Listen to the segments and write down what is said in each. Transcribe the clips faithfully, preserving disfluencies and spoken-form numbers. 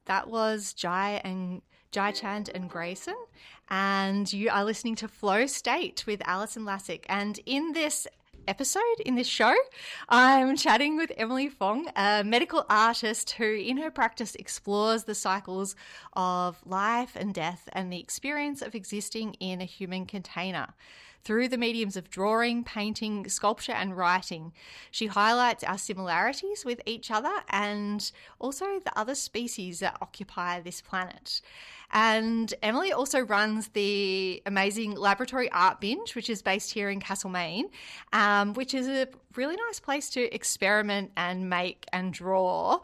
That was Jai and Jai Chand and Grayson, and you are listening to Flow State with Alison Lassick. And in this episode, in this show, I'm chatting with Emily Fong, a medical artist who in her practice explores the cycles of life and death and the experience of existing in a human container. Through the mediums of drawing, painting, sculpture and writing, she highlights our similarities with each other and also the other species that occupy this planet. And Emily also runs the amazing Laboratory Art Binge, which is based here in Castlemaine, um, which is a really nice place to experiment and make and draw.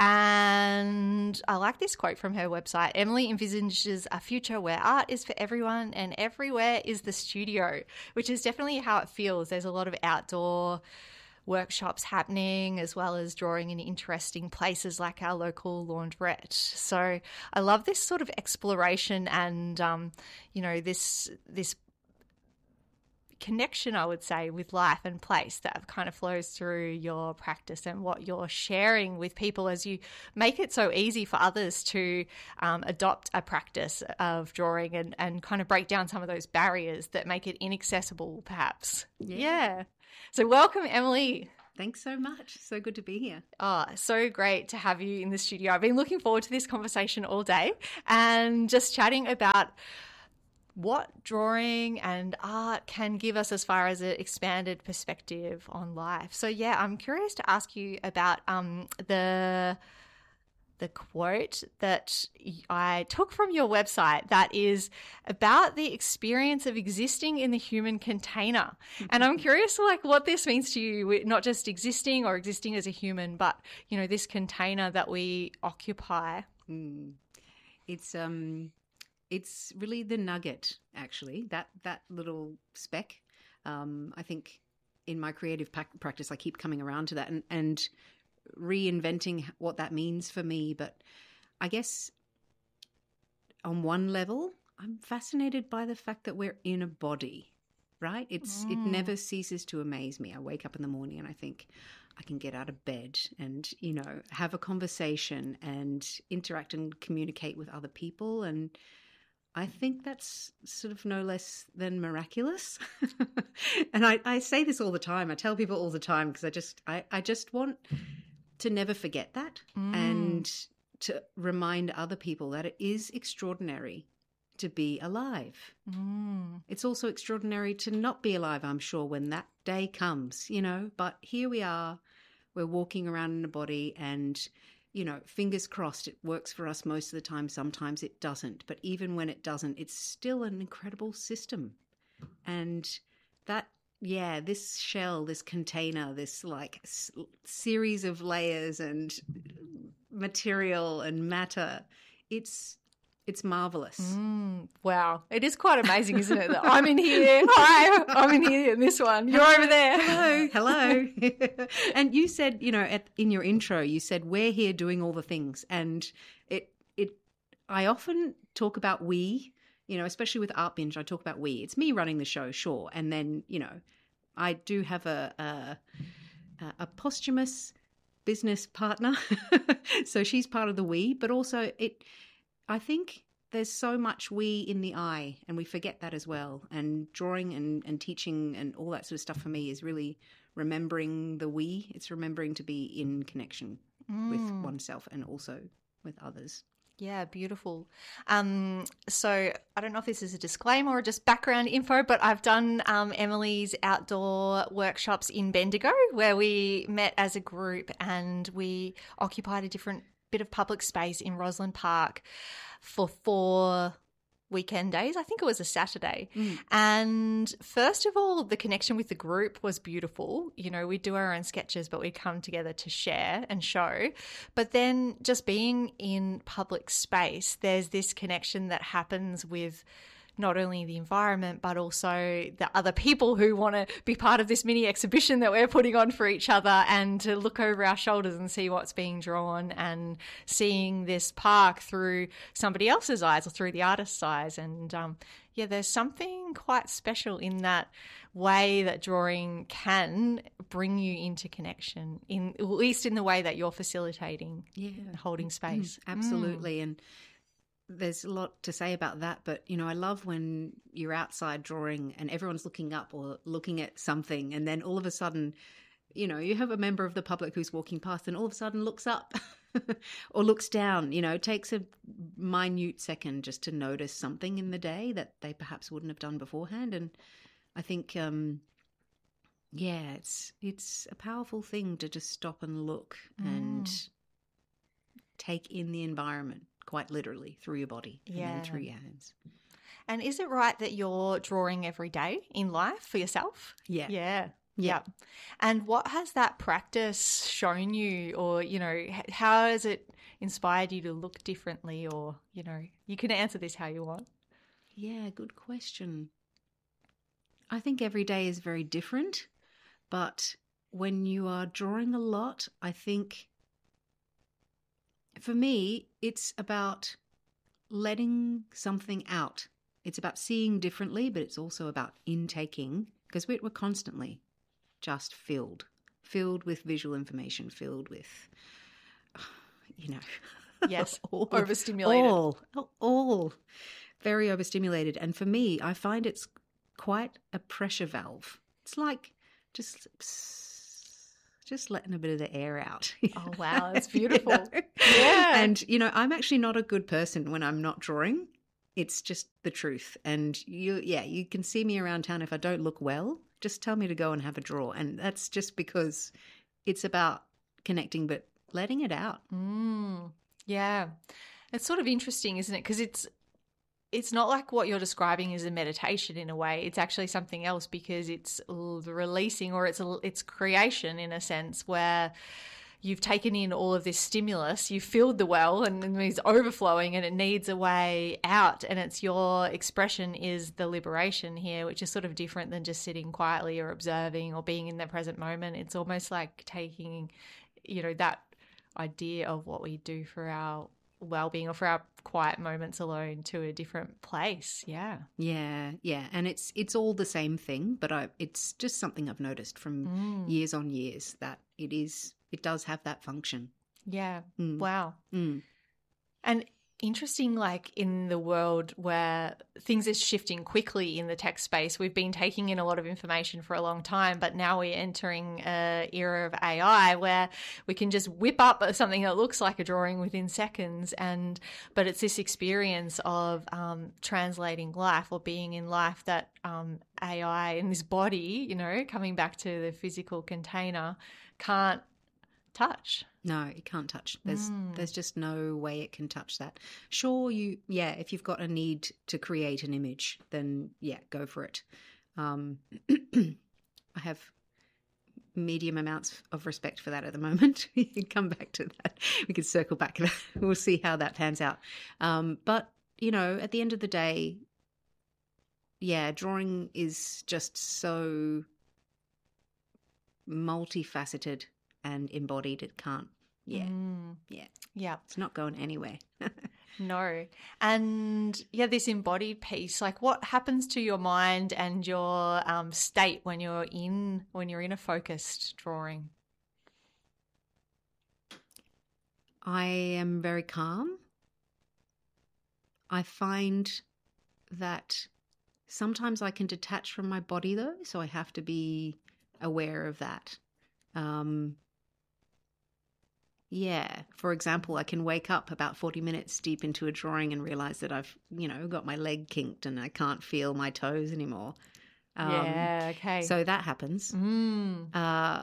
And I like this quote from her website. Emily envisages a future where art is for everyone and everywhere is the studio, which is definitely how it feels. There's a lot of outdoor workshops happening, as well as drawing in interesting places like our local laundrette. So I love this sort of exploration and, um, you know, this this connection, I would say, with life and place that kind of flows through your practice and what you're sharing with people as you make it so easy for others to um, adopt a practice of drawing and, and kind of break down some of those barriers that make it inaccessible, perhaps. Yeah. yeah. So welcome, Emily. Thanks so much. So good to be here. Oh, so great to have you in the studio. I've been looking forward to this conversation all day and just chatting about what drawing and art can give us as far as an expanded perspective on life. So, yeah, I'm curious to ask you about um, the the quote that I took from your website that is about the experience of existing in the human container. And I'm curious, like, what this means to you, not just existing or existing as a human, but, you know, this container that we occupy. Mm. It's um, it's really the nugget, actually, that, that little speck. Um, I think in my creative practice, I keep coming around to that and, and reinventing what that means for me. But I guess on one level, I'm fascinated by the fact that we're in a body, right? It's mm. It never ceases to amaze me. I wake up in the morning and I think I can get out of bed and, you know, have a conversation and interact and communicate with other people. And I think that's sort of no less than miraculous. And I, I say this all the time. I tell people all the time because I just I, I just want to never forget that mm. and to remind other people that it is extraordinary to be alive. Mm. It's also extraordinary to not be alive, I'm sure, when that day comes, you know. But here we are, we're walking around in a body and, you know, fingers crossed it works for us most of the time. Sometimes it doesn't. But even when it doesn't, it's still an incredible system. And that Yeah, this shell, this container, this like s- series of layers and material and matter, it's it's marvelous. Mm, wow. It is quite amazing, isn't it? That I'm in here. Hi, I'm in here in this one. You're over there. Hello, hello. And you said, you know, at, in your intro, you said, we're here doing all the things. And it it I often talk about we. You know, especially with Art Binge, I talk about we. It's me running the show, sure. And then, you know, I do have a a, a posthumous business partner. So she's part of the we. But also, it. I think there's so much we in the I, and we forget that as well. And drawing and, and teaching and all that sort of stuff for me is really remembering the we. It's remembering to be in connection mm. with oneself and also with others. Yeah, beautiful. Um, so I don't know if this is a disclaimer or just background info, but I've done um, Emily's outdoor workshops in Bendigo where we met as a group and we occupied a different bit of public space in Roslyn Park for four weekend days. I think it was a Saturday. Mm. And first of all, the connection with the group was beautiful. You know, we'd do our own sketches, but we'd come together to share and show. But then just being in public space, there's this connection that happens with not only the environment, but also the other people who want to be part of this mini exhibition that we're putting on for each other, and to look over our shoulders and see what's being drawn, and seeing this park through somebody else's eyes or through the artist's eyes. And um, yeah, there's something quite special in that way that drawing can bring you into connection, in at least in the way that you're facilitating, yeah, holding space. Mm, absolutely. Mm. And there's a lot to say about that, but, you know, I love when you're outside drawing and everyone's looking up or looking at something, and then all of a sudden, you know, you have a member of the public who's walking past and all of a sudden looks up or looks down. You know, it takes a minute second just to notice something in the day that they perhaps wouldn't have done beforehand. And I think, um, yeah, it's it's a powerful thing to just stop and look mm. and take in the environment, quite literally, through your body yeah. and then through your hands. And is it right that you're drawing every day in life for yourself? Yeah. Yeah. Yeah. Yep. And what has that practice shown you, or, you know, how has it inspired you to look differently, or, you know, you can answer this how you want. Yeah, good question. I think every day is very different, but when you are drawing a lot, I think for me, it's about letting something out. It's about seeing differently, but it's also about intaking, because we're constantly just filled, filled with visual information, filled with, you know. Yes, all, overstimulated. All, all very overstimulated. And for me, I find it's quite a pressure valve. It's like just just letting a bit of the air out. Oh, wow, that's beautiful. You know? Yeah. And, you know, I'm actually not a good person when I'm not drawing. It's just the truth. And, you, yeah, you can see me around town if I don't look well. Just tell me to go and have a draw. And that's just because it's about connecting but letting it out. Mm, yeah. It's sort of interesting, isn't it? Because it's it's not like what you're describing is a meditation in a way. It's actually something else, because it's the releasing, or it's a, it's creation in a sense, where you've taken in all of this stimulus, you've filled the well, and it's overflowing and it needs a way out. And it's your expression is the liberation here, which is sort of different than just sitting quietly or observing or being in the present moment. It's almost like taking, you know, that idea of what we do for our well-being or for our quiet moments alone to a different place. Yeah. Yeah. Yeah. And it's, it's all the same thing, but I, it's just something I've noticed from mm. years on years that it is, it does have that function. Yeah. Mm. Wow. Mm. And interesting, like in the world where things are shifting quickly in the tech space, we've been taking in a lot of information for a long time, but now we're entering an era of A I where we can just whip up something that looks like a drawing within seconds. And but it's this experience of um, translating life or being in life that um, A I in this body, you know, coming back to the physical container, can't touch. No, it can't touch. There's mm. there's just no way it can touch that. Sure, you yeah, if you've got a need to create an image, then yeah, go for it. Um, I have medium amounts of respect for that at the moment. We can come back to that. We can circle back. We'll see how that pans out. Um, but, you know, at the end of the day, yeah, drawing is just so multifaceted and embodied. It can't, yeah, mm. yeah. Yeah. It's not going anywhere. No. And yeah, this embodied piece, like what happens to your mind and your um, state when you're in, when you're in a focused drawing? I am very calm. I find that sometimes I can detach from my body though, so I have to be aware of that. Um, yeah, for example, I can wake up about forty minutes deep into a drawing and realize that I've, you know, got my leg kinked and I can't feel my toes anymore. Um, yeah, okay. So that happens. Mm. Uh,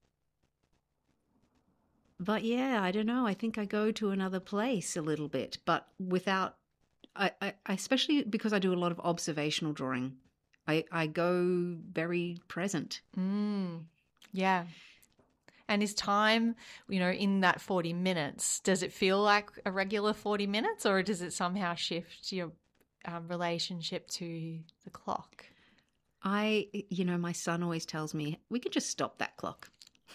but yeah, I don't know. I think I go to another place a little bit, but without, I, I especially because I do a lot of observational drawing, I, I go very present. Mm. Yeah. And is time, you know, in that forty minutes, does it feel like a regular forty minutes or does it somehow shift? Your um, relationship to the clock? I, you know, my son always tells me, we can just stop that clock.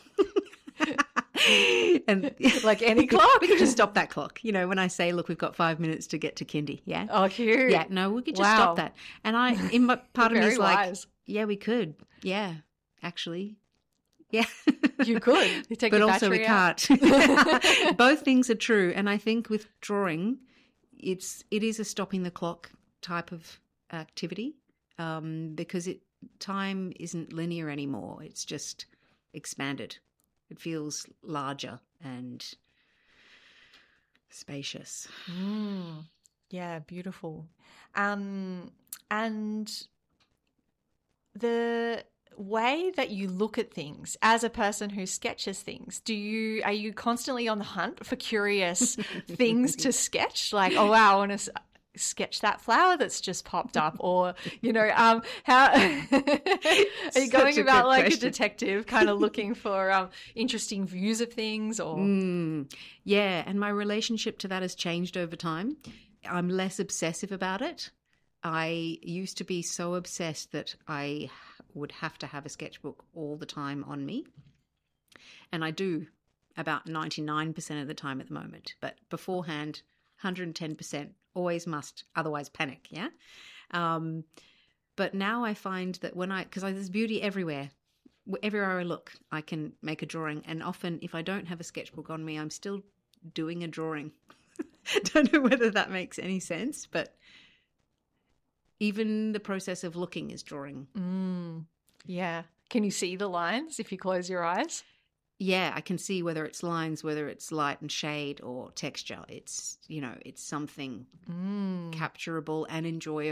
And like any clock? We can just stop that clock. You know, when I say, look, we've got five minutes to get to kindy. Yeah. Oh, cute. Yeah. No, we could just Wow. stop that. And I, in my part of me Very is like, wise. yeah, we could. Yeah, actually. Yeah. You could. You take but your also we battery can't. Both things are true. And I think with drawing, it's, it is a stopping the clock type of activity. Um, because it time isn't linear anymore. It's just expanded. It feels larger and spacious. Mm, yeah, beautiful. Um, and the way that you look at things as a person who sketches things, do you are you constantly on the hunt for curious things to sketch? Like, oh wow, I want to sketch that flower that's just popped up, or you know, um, how are you going about like question. a detective, kind of looking for um interesting views of things? Or mm, yeah, and my relationship to that has changed over time. I'm less obsessive about it. I used to be so obsessed that I would have to have a sketchbook all the time on me, and I do about ninety-nine percent of the time at the moment. But beforehand, one hundred ten percent. Always must, otherwise panic, yeah? Um, but now I find that when I, because there's beauty everywhere. Everywhere I look, I can make a drawing. And often if I don't have a sketchbook on me, I'm still doing a drawing. Don't know whether that makes any sense, but even the process of looking is drawing. Mm, yeah. Can you see the lines if you close your eyes? Yeah, I can see whether it's lines, whether it's light and shade or texture. It's, you know, it's something mm. capturable and enjoyable.